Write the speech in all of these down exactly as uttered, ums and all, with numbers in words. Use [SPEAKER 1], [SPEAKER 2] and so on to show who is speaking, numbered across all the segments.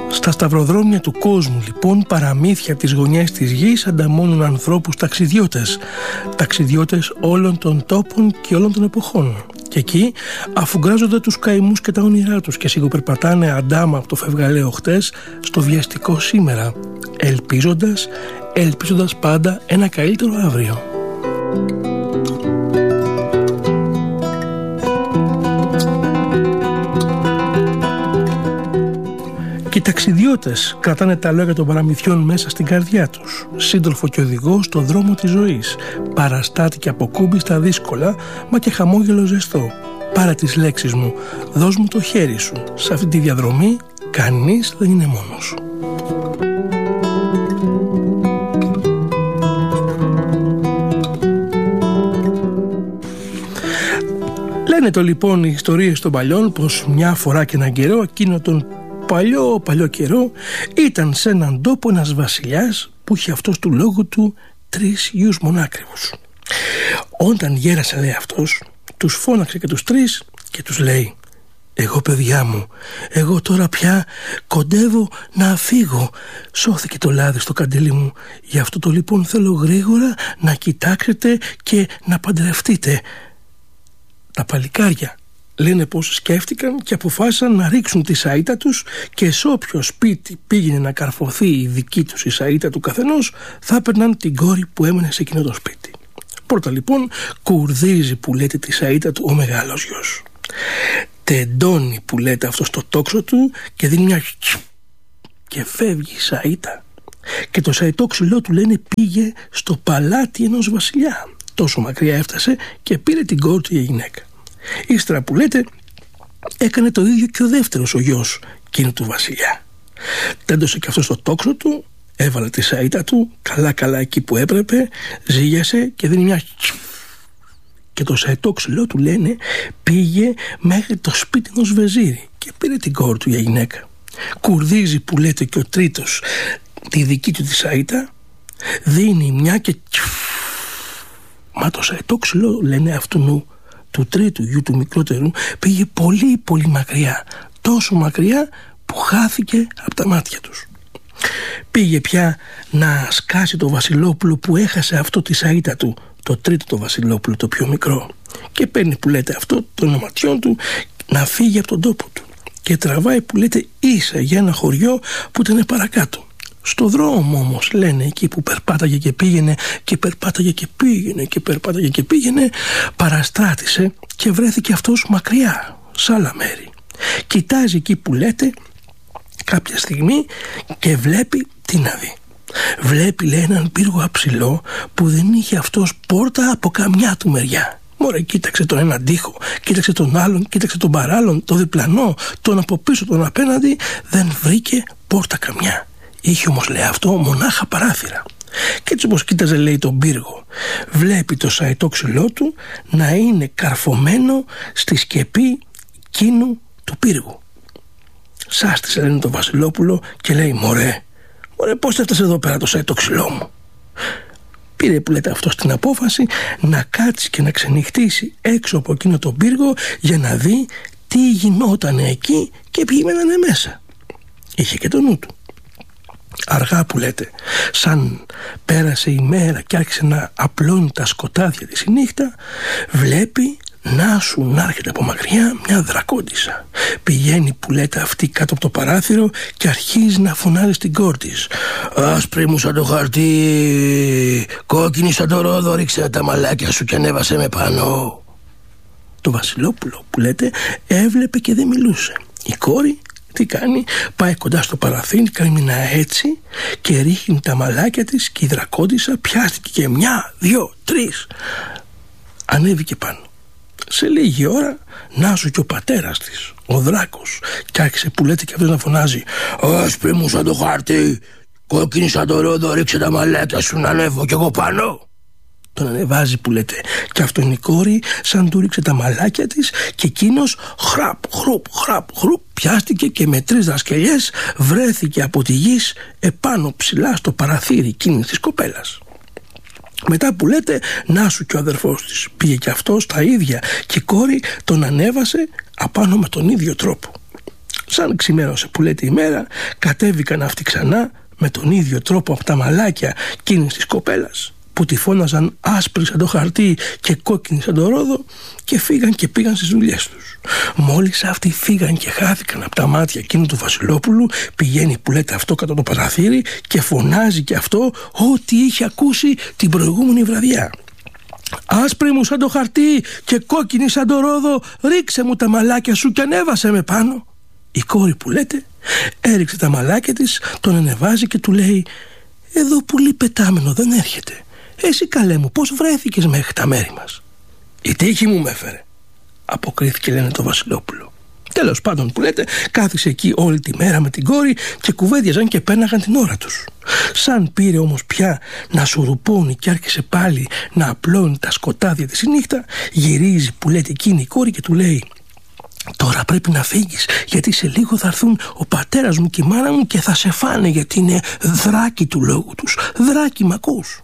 [SPEAKER 1] Στα σταυροδρόμια του κόσμου λοιπόν παραμύθια από τις γωνιές της γης ανταμώνουν ανθρώπους ταξιδιώτες, ταξιδιώτες όλων των τόπων και όλων των εποχών. Και εκεί αφουγκράζονται τους καημούς και τα όνειρά τους και σιγοπερπατάνε αντάμα από το φευγαλαίο χτες στο βιαστικό σήμερα, ελπίζοντας, ελπίζοντας πάντα ένα καλύτερο αύριο. Και οι ταξιδιώτες κρατάνε τα λόγια των παραμυθιών μέσα στην καρδιά τους, σύντροφο και οδηγό στο δρόμο της ζωής, παραστάτη και αποκούμπη στα δύσκολα, μα και χαμόγελο ζεστό. Πάρε τις λέξεις μου, δώσ' μου το χέρι σου, σε αυτή τη διαδρομή κανείς δεν είναι μόνος. Λένε το λοιπόν οι ιστορίες των παλιών πως μια φορά και έναν καιρό, εκείνο τον παλιό παλιό καιρό, ήταν σε έναν τόπο ένας βασιλιάς που είχε αυτός του λόγου του τρεις γιους μονάκριβους. Όταν γέρασε λέει αυτός, τους φώναξε και τους τρεις και τους λέει: «Εγώ παιδιά μου, εγώ τώρα πια κοντεύω να φύγω. Σώθηκε το λάδι στο καντελί μου. Γι' αυτό το λοιπόν θέλω γρήγορα να κοιτάξετε και να παντρευτείτε». Τα παλικάρια λένε πως σκέφτηκαν και αποφάσισαν να ρίξουν τη σαΐτα τους και σε όποιο σπίτι πήγαινε να καρφωθεί η δική τους η σαΐτα του καθενός, θα έπαιρναν την κόρη που έμενε σε εκείνο το σπίτι. Πρώτα λοιπόν κουρδίζει που λέτε τη σαΐτα του ο μεγάλος γιος. Τεντώνει που λέτε αυτό στο τόξο του και δίνει μια και φεύγει η σαΐτα. Και το σαΐτό ξυλό του λένε πήγε στο παλάτι ενός βασιλιά. Τόσο μακριά έφτασε και πήρε την κόρη του για γυναίκα. Ύστερα που λέτε έκανε το ίδιο και ο δεύτερος ο γιος εκείνου του βασιλιά. Τέντωσε και αυτό στο τόξο του, έβαλε τη σαΐτα του καλά καλά εκεί που έπρεπε, ζήγιασε και δίνει μια και το σαΐτό ξυλό του λένε πήγε μέχρι το σπίτι ενός βεζίρι και πήρε την κόρη του για γυναίκα. Κουρδίζει που λέτε και ο τρίτος τη δική του τη σαΐτα, δίνει μια και μα το σαΐτό ξυλό λένε αυτού του τρίτου γιου του μικρότερου πήγε πολύ πολύ μακριά, τόσο μακριά που χάθηκε από τα μάτια τους. Πήγε πια να σκάσει το βασιλόπουλο που έχασε αυτό τη σαΐτα του, το τρίτο το βασιλόπουλο το πιο μικρό, και παίρνει που λέτε αυτό των οματιών του να φύγει από τον τόπο του και τραβάει που λέτε ίσα για ένα χωριό που ήταν παρακάτω. Στο δρόμο όμως λένε εκεί που περπάταγε και πήγαινε και περπάταγε και πήγαινε και περπάταγε και πήγαινε, παραστράτησε και βρέθηκε αυτός μακριά σε άλλα μέρη. Κοιτάζει εκεί που λέτε κάποια στιγμή και βλέπει τι να δει. Βλέπει λέει έναν πύργο αψηλό που δεν είχε αυτός πόρτα από καμιά του μεριά. Μωρέ, κοίταξε τον έναν τοίχο, κοίταξε τον άλλον, κοίταξε τον παράλλον, τον διπλανό, τον από πίσω, τον απέναντι, δεν βρήκε πόρτα καμιά. Είχε όμως λέει αυτό μονάχα παράθυρα. Και έτσι όπως κοίταζε λέει τον πύργο, βλέπει το σαΐτό ξυλό του να είναι καρφωμένο στη σκεπή κίνου του πύργου. Σάστησε λένε το βασιλόπουλο και λέει μωρέ, μωρέ πώς έφτασε εδώ πέρα το σαΐτό ξυλό μου. Πήρε που λέτε αυτό στην απόφαση να κάτσει και να ξενυχτήσει έξω από εκείνο τον πύργο για να δει τι γινόταν εκεί και ποιοι μένανε μέσα. Είχε και το νου του. Αργά που λέτε, σαν πέρασε η μέρα και άρχισε να απλώνει τα σκοτάδια της η νύχτα, βλέπει να σου να έρχεται από μακριά μια δρακόντισσα. Πηγαίνει που λέτε αυτή κάτω από το παράθυρο και αρχίζει να φωνάζει στην κόρη της. Άσπρη μου σαν το χαρτί, κόκκινη σαν το ρόδο, ρίξε τα μαλάκια σου και ανέβασε με πάνω. Το βασιλόπουλο που λέτε έβλεπε και δεν μιλούσε. Η κόρη τι κάνει, πάει κοντά στο παραθύρι, κάνει μια έτσι και ρίχνει τα μαλάκια της και η δρακόντισσα πιάστηκε και μια, δυο, τρεις. Ανέβηκε πάνω. Σε λίγη ώρα να σου και ο πατέρας της, ο δράκος, και άρχισε που λέτε και αυτός να φωνάζει. Άσπρη μου σαν το χάρτη, κόκκινη σαν το ρόδο, ρίξε τα μαλάκια σου να ανέβω κι εγώ πάνω. Τον ανεβάζει που λέτε και αυτό είναι η κόρη, σαν του ρίξε τα μαλάκια της και εκείνος χραπ, χρουπ, χραπ, χρουπ πιάστηκε και με τρεις δασκελιές βρέθηκε από τη γης επάνω ψηλά στο παραθύρι εκείνης της κοπέλας. Μετά που λέτε να σου και ο αδερφός της πήγε και αυτός τα ίδια και η κόρη τον ανέβασε απάνω με τον ίδιο τρόπο. Σαν ξημέρωσε που λέτε η μέρα, κατέβηκαν αυτοί ξανά με τον ίδιο τρόπο από τα μαλάκια εκείνης της κοπέλας, που τη φώναζαν άσπρη σαν το χαρτί και κόκκινη σαν το ρόδο, και φύγαν και πήγαν στις δουλειές τους. Μόλις αυτοί φύγαν και χάθηκαν από τα μάτια εκείνου του Βασιλόπουλου, πηγαίνει που λέτε αυτό κατά το παραθύρι και φωνάζει και αυτό ό,τι είχε ακούσει την προηγούμενη βραδιά. «Άσπρη μου σαν το χαρτί και κόκκινη σαν το ρόδο, ρίξε μου τα μαλάκια σου και ανέβασε με πάνω». Η κόρη που λέτε έριξε τα μαλάκια της, τον ανεβάζει και του λέει «Εδώ πουλί πετάμενο δεν έρχεται. Εσύ καλέ μου, πώς βρέθηκες μέχρι τα μέρη μας?» «Η τύχη μου με έφερε», αποκρίθηκε λένε το Βασιλόπουλο. Τέλος πάντων που λέτε, κάθισε εκεί όλη τη μέρα με την κόρη και κουβέντιαζαν και πέρναγαν την ώρα τους. Σαν πήρε όμως πια να σουρουπώνει και άρχισε πάλι να απλώνει τα σκοτάδια της η νύχτα, γυρίζει που λέτε εκείνη η κόρη και του λέει «Τώρα πρέπει να φύγεις, γιατί σε λίγο θα έρθουν ο πατέρας μου και η μάνα μου και θα σε φάνε, γιατί είναι δράκοι του λόγου τους. Δράκοι μ' ακούς?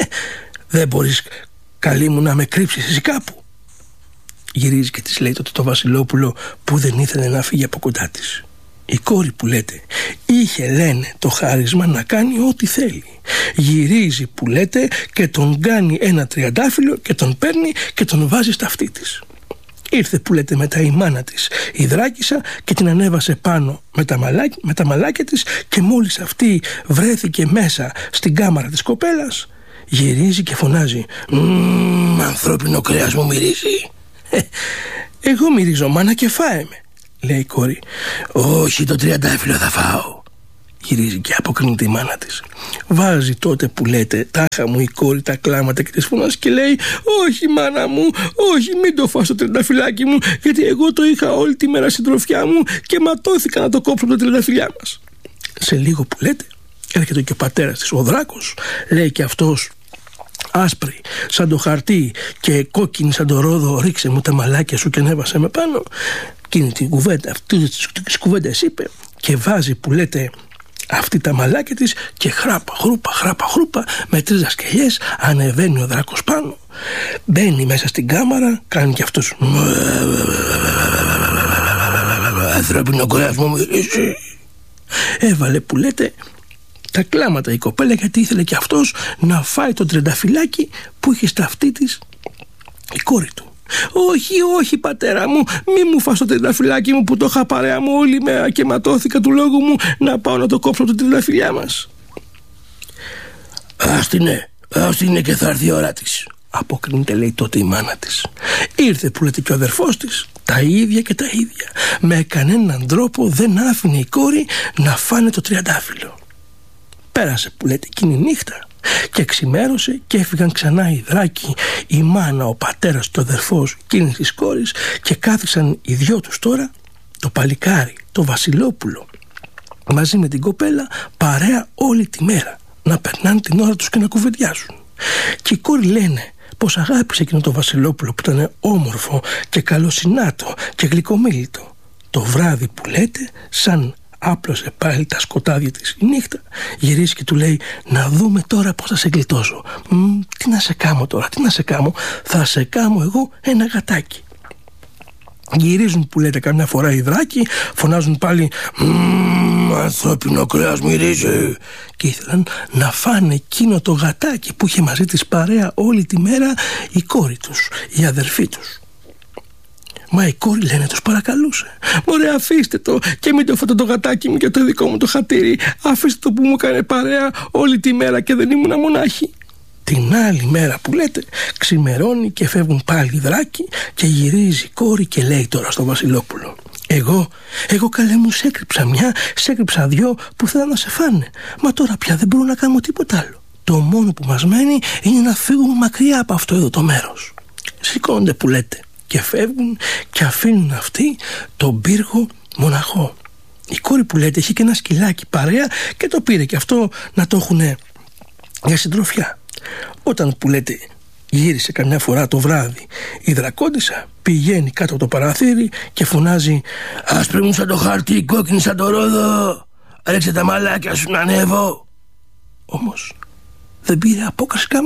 [SPEAKER 1] Δεν μπορείς καλή μου να με κρύψεις εσύ κάπου?» Γυρίζει και της λέει τότε το Βασιλόπουλο, που δεν ήθελε να φύγει από κοντά της. Η κόρη που λέτε είχε λένε το χάρισμα να κάνει ό,τι θέλει. Γυρίζει που λέτε και τον κάνει ένα τριαντάφυλλο και τον παίρνει και τον βάζει στα αυτή της. Ήρθε που λέτε μετά η μάνα της η Δράκισσα και την ανέβασε πάνω με τα, μαλάκια, με τα μαλάκια της, και μόλις αυτή βρέθηκε μέσα στην κάμαρα της κοπέλας, γυρίζει και φωνάζει «Μμμ, ανθρώπινο κρέας μου μυρίζει». Ε, «Εγώ μυρίζω μάνα και φάε με», λέει η κόρη. «Όχι, το τριαντάφυλλο θα φάω», γυρίζει και αποκρίνεται η μάνα της. Βάζει τότε που λέτε τάχα μου η κόρη τα κλάματα και της φωνάζει και λέει «Όχι μάνα μου, όχι, μην το φας το τριανταφυλλάκι μου, γιατί εγώ το είχα όλη τη μέρα συντροφιά μου και ματώθηκα να το κόψω από τα τριανταφυλλιά μας». Σε λίγο που λέτε έρχεται και ο πατέρας της, ο Δράκος, λέει και αυτός «Άσπρη σαν το χαρτί και κόκκινη σαν το ρόδο, ρίξε μου τα μαλάκια σου και ανέβασε με πάνω». Εκείνη την κουβέντα, αυτή τις κουβέντες είπε και βάζει που λέτε αυτή τα μαλάκια της και χράπα, χρούπα, χράπα, χρούπα, με τρεις δασκελιές ανεβαίνει ο Δράκος πάνω, μπαίνει μέσα στην κάμαρα, κάνει και αυτός «Ανθρώπινο κρέας μου μυρίζει». Έβαλε που λέτε τα κλάματα η κοπέλα, γιατί ήθελε και αυτός να φάει το τριανταφυλλάκι που είχε στα αυτή της η κόρη του. «Όχι, όχι πατέρα μου, μη μου φας το τριανταφυλλάκι μου που το είχα παρέα μου όλη μέρα και ματώθηκα του λόγου μου να πάω να το κόψω το τριανταφυλλιά μας». «Άστινε, άστινε και θα έρθει η ώρα της», αποκρίνεται λέει τότε η μάνα της. Ήρθε που λέτε και ο αδερφός της, τα ίδια και τα ίδια. Με κανέναν τρόπο δεν άφηνε η κόρη να φάνε το τριαντάφυλλο. Πέρασε που λέτε εκείνη η νύχτα και ξημέρωσε και έφυγαν ξανά οι Δράκοι, η μάνα, ο πατέρας, το αδερφός εκείνης της κόρης, και κάθισαν οι δυο τους τώρα, το παλικάρι, το Βασιλόπουλο, μαζί με την κοπέλα, παρέα όλη τη μέρα, να περνάνε την ώρα τους και να κουβεντιάζουν. Και οι κόροι λένε πως αγάπησε εκείνο το Βασιλόπουλο που ήταν όμορφο και καλοσυνάτο και γλυκομίλητο. Το βράδυ που λέτε, σαν άπλωσε πάλι τα σκοτάδια της η νύχτα, γυρίζει και του λέει «Να δούμε τώρα πώς θα σε γλιτώσω. Μ, τι να σε κάμω τώρα, τι να σε κάμω, θα σε κάμω εγώ ένα γατάκι». Γυρίζουν που λέτε καμιά φορά οι Δράκοι, φωνάζουν πάλι «Μμμ, ανθρώπινο κρέας μυρίζει», και ήθελαν να φάνε εκείνο το γατάκι που είχε μαζί της παρέα όλη τη μέρα η κόρη τους, η αδερφή τους. Μα η κόρη λένε τους παρακαλούσε «Μωρέ, αφήστε το και μην το φάτε το γατάκι μου και το δικό μου το χατήρι, αφήστε το που μου έκανε παρέα όλη τη μέρα και δεν ήμουνα μονάχη». Την άλλη μέρα που λέτε ξημερώνει και φεύγουν πάλι οι Δράκοι και γυρίζει η κόρη και λέει τώρα στο Βασιλόπουλο «Εγώ, εγώ καλέ μου σ' έκρυψα μια, σ' έκρυψα δυο που θέλουν να σε φάνε, μα τώρα πια δεν μπορώ να κάνω τίποτα άλλο. Το μόνο που μας μένει είναι να φύγουμε μακριά από αυτό εδώ το μέρος». Σηκώνονται που λέτε και φεύγουν και αφήνουν αυτοί τον πύργο μοναχό. Η κόρη που λέτε είχε και ένα σκυλάκι παρέα και το πήρε και αυτό να το έχουν για συντροφιά. Όταν που λέτε γύρισε καμιά φορά το βράδυ η Δρακόντισσα, πηγαίνει κάτω από το παραθύρι και φωνάζει «Άσπρη μου σαν το χαρτί, κόκκινη σαν το ρόδο, ρίξε τα μαλάκια σου να ανέβω». Όμως δεν πήρε απόκριση καμιά.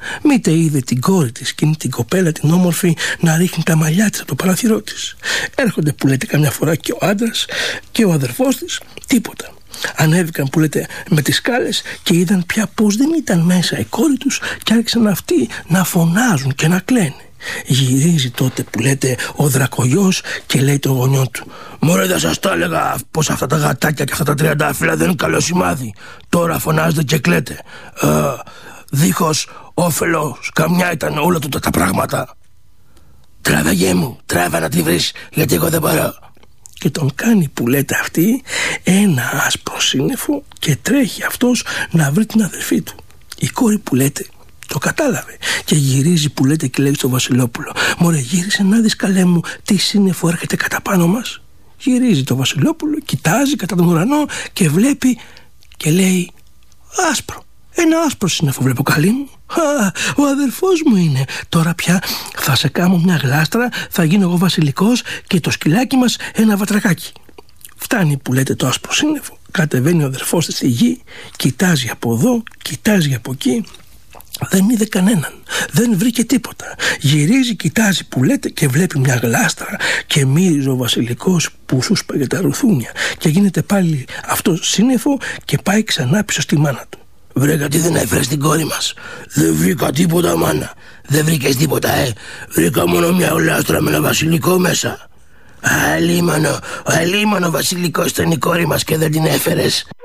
[SPEAKER 1] Μήτε είδε την κόρη της, εκείνη την κοπέλα την όμορφη, να ρίχνει τα μαλλιά της από το παράθυρό της. Έρχονται που λέτε καμιά φορά και ο άντρας και ο αδερφός της, τίποτα. Ανέβηκαν που λέτε με τις σκάλες και είδαν πια πως δεν ήταν μέσα η κόρη τους και άρχισαν αυτοί να φωνάζουν και να κλαίνε. Γυρίζει τότε που λέτε ο δρακογιός και λέει το γονιό του: «Μωρέ, δεν σας τα έλεγα πως αυτά τα γατάκια και αυτά τα τριαντάφυλλα δεν είναι καλό σημάδι. Τώρα φωνάζετε και κλαίτε. Ε, δίχως όφελος καμιά ήταν όλα τούτα τα πράγματα. Τράβα γέ μου, τράβα να τη βρεις, γιατί εγώ δεν μπορώ». Και τον κάνει που λέτε αυτή ένα άσπρο σύννεφο και τρέχει αυτός να βρει την αδερφή του. Η κόρη που λέτε το κατάλαβε και γυρίζει που λέτε και λέει στο Βασιλόπουλο: «Μωρέ, γύρισε να δεις, καλέ μου, τι σύννεφο έρχεται κατά πάνω μας». Γυρίζει το Βασιλόπουλο, κοιτάζει κατά τον ουρανό και βλέπει και λέει: «Άσπρο, ένα άσπρο σύννεφο βλέπω, καλή μου. Α, ο αδερφός μου είναι. Τώρα πια θα σε κάνω μια γλάστρα, θα γίνω εγώ βασιλικός και το σκυλάκι μας ένα βατρακάκι». Φτάνει που λέτε το άσπρο σύννεφο, κατεβαίνει ο αδερφός της στη γη, κοιτάζει από εδώ, κοιτάζει από εκεί. Δεν είδε κανέναν, δεν βρήκε τίποτα. Γυρίζει, κοιτάζει που λέτε και βλέπει μια γλάστρα και μύριζε ο βασιλικός που σου σπάγε τα ρουθούνια και γίνεται πάλι αυτό σύννεφο και πάει ξανά πίσω στη μάνα του. «Βρε, γιατί δεν έφερες την κόρη μας?» «Δεν βρήκα τίποτα, μάνα». «Δεν βρήκες τίποτα, ε? Βρήκα μόνο μια γλάστρα με ένα βασιλικό μέσα». «Αλίμονο, αλίμονο βασιλικός ήταν η κόρη μας και δεν την έφερες».